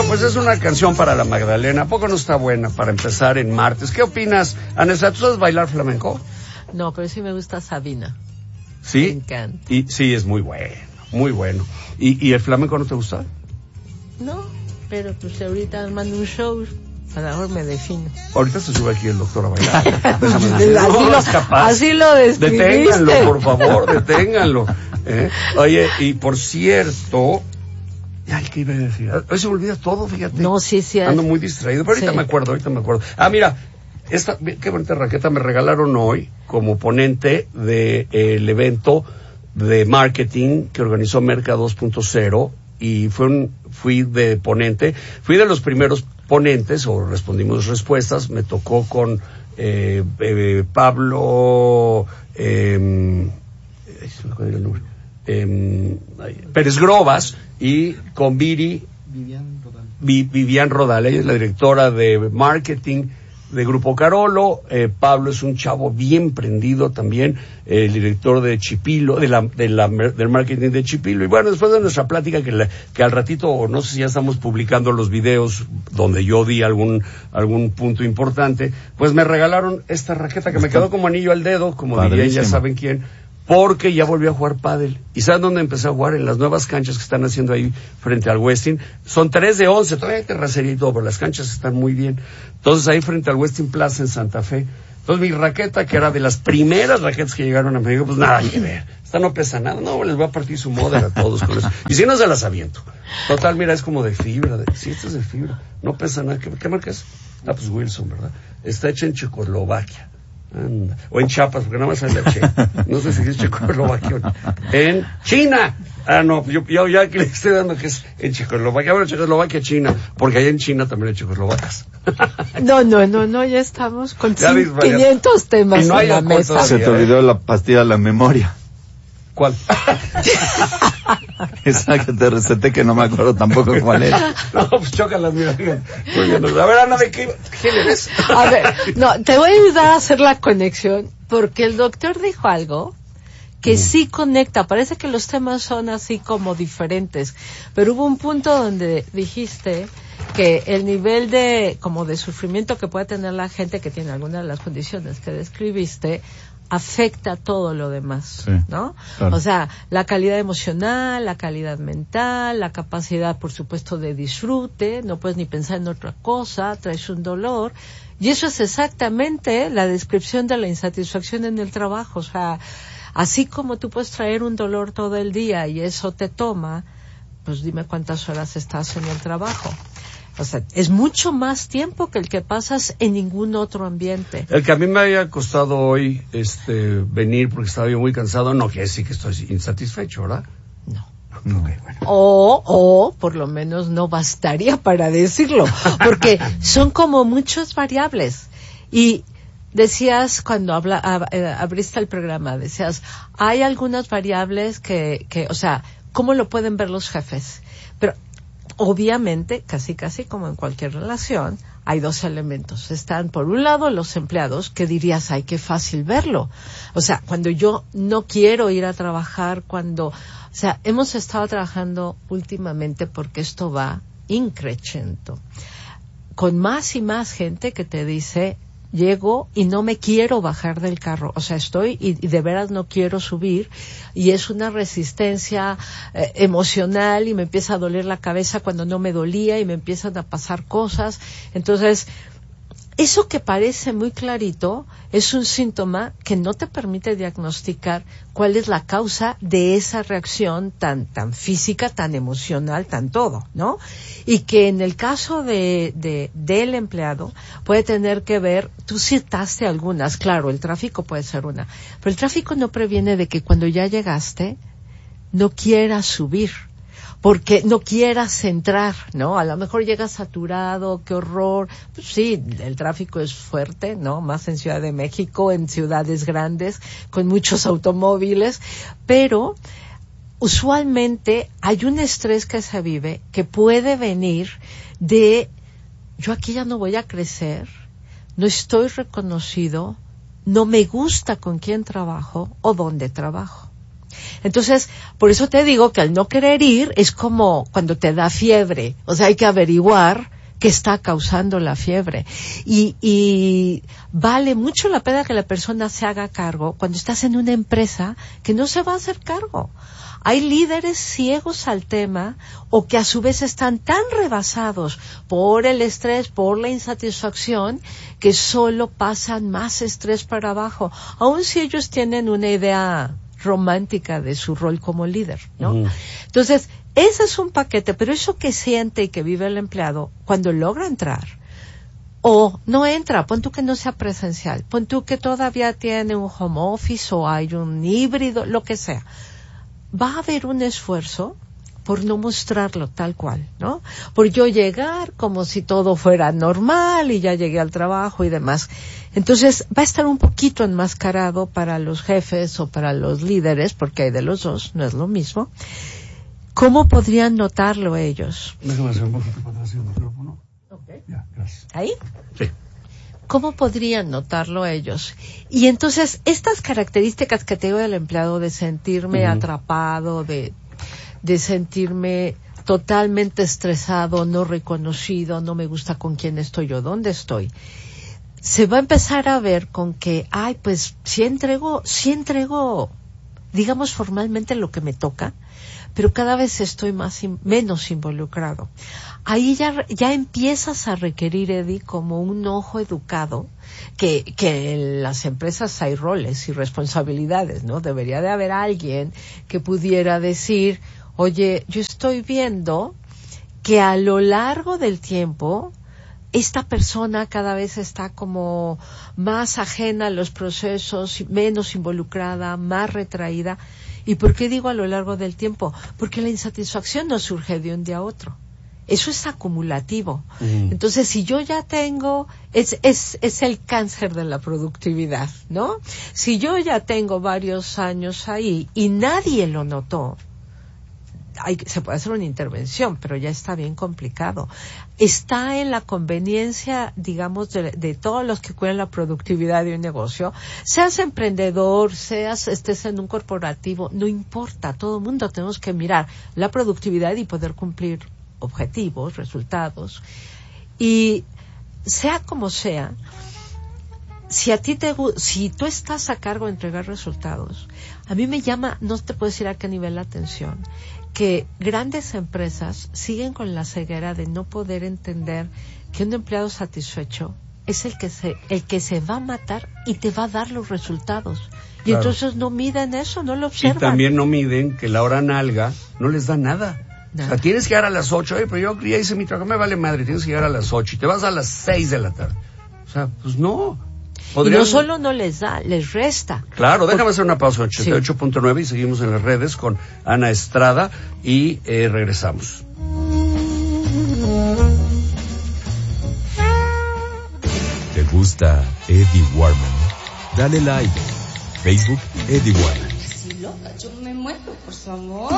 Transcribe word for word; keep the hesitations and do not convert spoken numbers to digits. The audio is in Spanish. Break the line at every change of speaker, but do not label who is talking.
pues es una canción para la Magdalena. ¿A poco no está buena para empezar en martes? ¿Qué opinas, Anessa? ¿Tú sabes bailar flamenco?
No, pero sí me gusta Sabina.
¿Sí?
Me encanta.
Y, sí, es muy bueno, muy bueno. ¿Y, y el flamenco no te gusta?
No, pero pues ahorita mando un show, a lo mejor me defino.
Ahorita se sube aquí el doctor a bailar. Déjame
así,
no,
lo,
es capaz.
así lo describiste.
Deténganlo, por favor, deténganlo. ¿Eh? Oye, y por cierto... Ay, ¿qué iba a decir? Hoy se me olvida todo, fíjate.
No, sí, sí.
Ando muy distraído, pero ahorita
sí.
me acuerdo, ahorita me acuerdo. Ah, mira, esta, qué bonita raqueta me regalaron hoy como ponente del de, eh, evento de marketing que organizó Merca dos punto cero y fue un, fui de ponente, fui de los primeros ponentes o respondimos respuestas, me tocó con eh, eh, Pablo, eh, el nombre, eh, Pérez Grobas y con Viri
Vivian Rodal.
Vi, Vivian Rodal, ella es la directora de marketing de Grupo Carolo. eh, Pablo es un chavo bien prendido también, eh, el director de Chipilo, de la, de la, del marketing de Chipilo. Y bueno, después de nuestra plática, que, la, que al ratito, no sé si ya estamos publicando los videos donde yo di algún, algún punto importante, pues me regalaron esta raqueta que me quedó como anillo al dedo, como dirían, ya saben quién, porque ya volví a jugar pádel. ¿Y saben dónde empecé a jugar? En las nuevas canchas que están haciendo ahí frente al Westin. Son tres de once, todavía hay terracería y todo, pero las canchas están muy bien. Entonces ahí frente al Westin Plaza en Santa Fe. Entonces mi raqueta, que era de las primeras raquetas que llegaron a México, pues nada que ver. Esta no pesa nada. No, les voy a partir su modelo a todos con eso. Y si no, se las aviento. Total, mira, es como de fibra. De, sí, esta es de fibra. No pesa nada. ¿Qué, qué marca es? Ah, pues Wilson, ¿verdad? Está hecha en Checoslovaquia. Anda. O en Chiapas, porque nada más sale la Che. No sé si es Checoslovaquia o no. En China. Ah, no, yo, yo ya aquí le estoy dando que es en Checoslovaquia. Bueno, Checoslovaquia, China. Porque allá en China también hay checoslovacas.
No, no, no, no, ya estamos con
Ya ves, María.
quinientos temas
no
en la mesa.
Se te olvidó la pastilla de la memoria.
¿Cuál?
Esa que te receté que no me acuerdo tampoco cuál era.
No, pues chócalas, mira. Muy bien. A ver, Ana, ¿de qué? ¿Quién eres?
A ver, no, te voy a ayudar a hacer la conexión, porque el doctor dijo algo que sí conecta. Parece que los temas son así como diferentes, pero hubo un punto donde dijiste que el nivel de, como de sufrimiento que puede tener la gente que tiene alguna de las condiciones que describiste, afecta todo lo demás,
sí,
¿no?
Claro.
O sea, la calidad emocional, la calidad mental, la capacidad, por supuesto, de disfrute, no puedes ni pensar en otra cosa, traes un dolor, y eso es exactamente la descripción de la insatisfacción en el trabajo. O sea, así como tú puedes traer un dolor todo el día y eso te toma, pues dime cuántas horas estás en el trabajo. O sea, es mucho más tiempo que el que pasas en ningún otro ambiente.
El que a mí me había costado hoy este venir porque estaba yo muy cansado, no quiere decir que estoy insatisfecho, ¿verdad?
No.
No. Okay, bueno.
O, o, por lo menos no bastaría para decirlo, porque son como muchas variables. Y decías, cuando habla, ab, eh, abriste el programa, decías, hay algunas variables que, que, o sea, ¿cómo lo pueden ver los jefes? Pero obviamente, casi casi como en cualquier relación, hay dos elementos. Están, por un lado, los empleados, que dirías, ay, qué fácil verlo. O sea, cuando yo no quiero ir a trabajar, cuando... O sea, hemos estado trabajando últimamente porque esto va increciendo, con más y más gente que te dice, llego y no me quiero bajar del carro, o sea, estoy y, y de veras no quiero subir, y es una resistencia eh, emocional, y me empieza a doler la cabeza cuando no me dolía, y me empiezan a pasar cosas. Entonces, eso que parece muy clarito es un síntoma que no te permite diagnosticar cuál es la causa de esa reacción tan tan física, tan emocional, tan todo, ¿no? Y que en el caso de, de del empleado puede tener que ver, tú citaste algunas, claro, el tráfico puede ser una, pero el tráfico no previene de que cuando ya llegaste no quieras subir, porque no quieras entrar, ¿no? A lo mejor llegas saturado, qué horror. Pues sí, el tráfico es fuerte, ¿no? Más en Ciudad de México, en ciudades grandes, con muchos automóviles, pero usualmente hay un estrés que se vive que puede venir de, yo aquí ya no voy a crecer, no estoy reconocido, no me gusta con quién trabajo o dónde trabajo. Entonces, por eso te digo que al no querer ir es como cuando te da fiebre. O sea, hay que averiguar qué está causando la fiebre. Y, y vale mucho la pena que la persona se haga cargo cuando estás en una empresa que no se va a hacer cargo. Hay líderes ciegos al tema o que a su vez están tan rebasados por el estrés, por la insatisfacción, que solo pasan más estrés para abajo, aun si ellos tienen una idea romántica de su rol como líder, ¿no? Uh-huh. Entonces, ese es un paquete, pero eso que siente y que vive el empleado, cuando logra entrar, o no entra, pon tú que no sea presencial, pon tú que todavía tiene un home office o hay un híbrido, lo que sea, va a haber un esfuerzo por no mostrarlo tal cual, ¿no? Por yo llegar como si todo fuera normal y ya llegué al trabajo y demás. Entonces va a estar un poquito enmascarado para los jefes o para los líderes, porque hay de los dos, no es lo mismo. ¿Cómo podrían notarlo ellos?
Déjame hacer un poquito para atrás el micrófono.
Okay.
Ya, gracias.
¿Ahí?
Sí.
¿Cómo podrían notarlo ellos? Y entonces, estas características que tengo del empleado de sentirme uh-huh. atrapado, de, de sentirme totalmente estresado, no reconocido, no me gusta con quién estoy o dónde estoy, se va a empezar a ver con que, ay, pues, sí entrego, sí entrego, digamos formalmente lo que me toca, pero cada vez estoy más menos involucrado. Ahí ya, ya empiezas a requerir, Eddie, como un ojo educado, que, que en las empresas hay roles y responsabilidades, ¿no? Debería de haber alguien que pudiera decir, oye, yo estoy viendo que a lo largo del tiempo, esta persona cada vez está como más ajena a los procesos, menos involucrada, más retraída. ¿Y por qué digo a lo largo del tiempo? Porque la insatisfacción no surge de un día a otro. Eso es acumulativo. Uh-huh. Entonces, si yo ya tengo, es, es, es el cáncer de la productividad, ¿no? Si yo ya tengo varios años ahí y nadie lo notó, hay, se puede hacer una intervención, pero ya está bien complicado. Está en la conveniencia, digamos, de, de todos los que cuidan la productividad de un negocio, seas emprendedor, seas, estés en un corporativo, no importa, todo el mundo tenemos que mirar la productividad y poder cumplir objetivos, resultados. Y sea como sea, si a ti te, si tú estás a cargo de entregar resultados, a mí me llama, no te puedo decir a qué nivel la atención, que grandes empresas siguen con la ceguera de no poder entender que un empleado satisfecho es el que se, el que se va a matar y te va a dar los resultados. Y claro, entonces no miden eso, no lo observan.
Y también no miden que la hora nalga no les da nada. Nada. O sea, tienes que llegar a las ocho, eh, pero yo ya hice mi trabajo, me vale madre, tienes que llegar a las ocho y te vas a las seis de la tarde. O sea, pues no.
¿Podrían... Y no solo no les da, les resta.
Claro, déjame Por... hacer una pausa, ochenta y ocho punto nueve, sí. Y seguimos en las redes con Ana Estrada y eh, regresamos.
¿Te gusta Eddie Warman? Dale like. Facebook Eddie Warman.
Si loca, yo me muero por su amor.